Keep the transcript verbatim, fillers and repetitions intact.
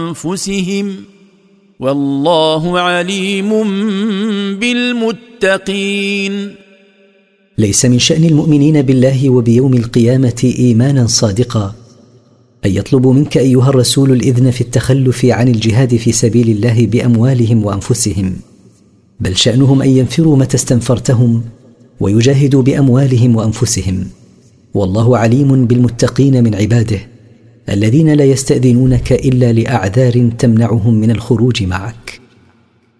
أنفسهم والله عليم بالمتقين. ليس من شأن المؤمنين بالله وبيوم القيامة إيمانا صادقا أن يطلبوا منك أيها الرسول الإذن في التخلف عن الجهاد في سبيل الله بأموالهم وأنفسهم، بل شأنهم أن ينفروا متى استنفرتهم ويجاهدوا بأموالهم وأنفسهم، والله عليم بالمتقين من عباده الذين لا يستأذنونك إلا لأعذار تمنعهم من الخروج معك.